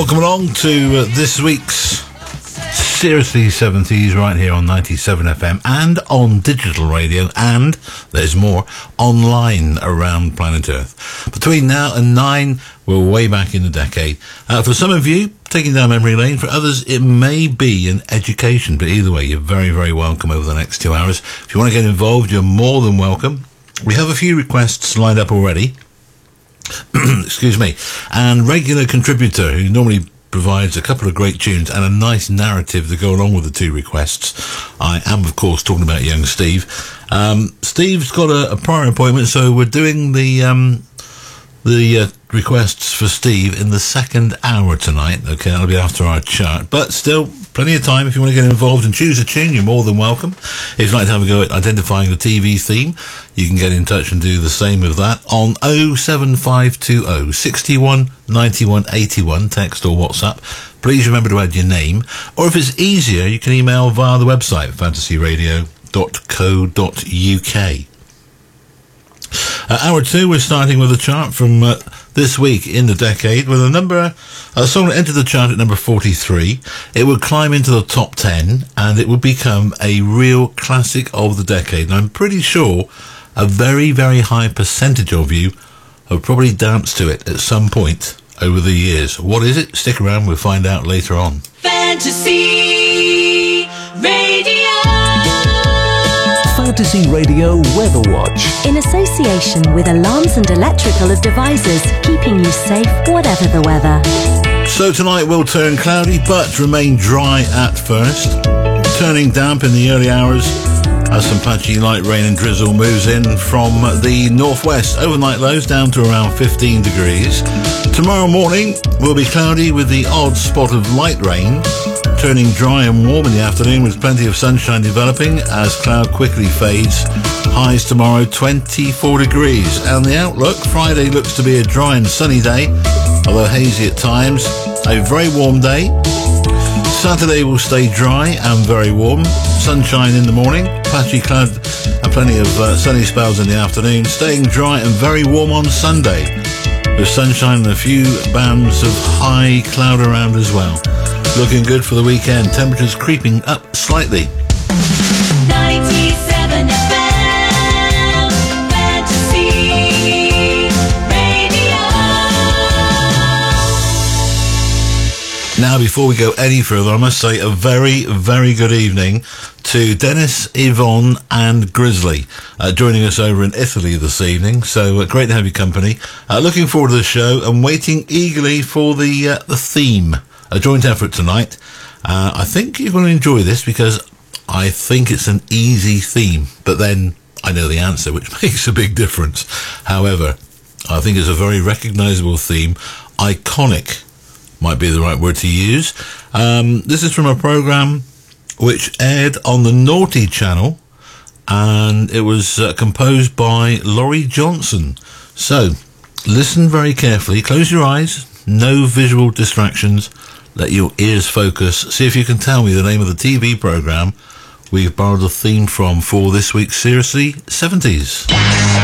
Welcome along to this week's Seriously 70s right here on 97 FM and on digital radio, and there's more online around planet Earth. Between now and 9, we're way back in the decade. For some of you, taking down memory lane. For others, it may be an education, but either way, you're very, very welcome over the next 2 hours. If you want to get involved, you're more than welcome. We have a few requests lined up already. Excuse me. And regular contributor who normally provides a couple of great tunes and a nice narrative to go along with the two requests. I am, of course, talking about young Steve. Steve's got a prior appointment, so we're doing the requests for Steve in the second hour tonight. Okay, that'll be after our chart, but still plenty of time. If you want to get involved and choose a tune, you're more than welcome. If you'd like to have a go at identifying the TV theme, you can get in touch and do the same with that on 07520 61 91 81, text or WhatsApp. Please remember to add your name, or if it's easier, you can email via the website fantasyradio.co.uk. Hour 2, we're starting with a chart from this week in the decade with a song that entered the chart at number 43. It would climb into the top 10 and it would become a real classic of the decade. And I'm pretty sure a very, very high percentage of you have probably danced to it at some point over the years. What is it? Stick around, we'll find out later on. Fantasy Radio. Fantasy Radio Weather Watch. In association with Alarms and Electrical Devices, keeping you safe whatever the weather. So tonight will turn cloudy but remain dry at first, turning damp in the early hours as some patchy light rain and drizzle moves in from the northwest. Overnight lows down to around 15 degrees. Tomorrow morning will be cloudy with the odd spot of light rain, turning dry and warm in the afternoon with plenty of sunshine developing as cloud quickly fades. Highs tomorrow 24 degrees. And the outlook, Friday looks to be a dry and sunny day, although hazy at times. A very warm day. Saturday will stay dry and very warm. Sunshine in the morning, patchy cloud and plenty of sunny spells in the afternoon. Staying dry and very warm on Sunday, with sunshine and a few bands of high cloud around as well. Looking good for the weekend. Temperatures creeping up slightly. 97 FM Fantasy Radio. Now, before we go any further, I must say a very, very good evening to Dennis, Yvonne and Grizzly joining us over in Italy this evening. So great to have your company. Looking forward to the show and waiting eagerly for the theme. A joint effort tonight. I think you're going to enjoy this because I think it's an easy theme, but then I know the answer, which makes a big difference. However, I think it's a very recognisable theme. Iconic might be the right word to use. This is from a programme which aired on the Naughty Channel, and it was composed by Laurie Johnson. So, listen very carefully, close your eyes, no visual distractions. Let your ears focus. See if you can tell me the name of the TV programme we've borrowed the theme from for this week's Seriously 70s.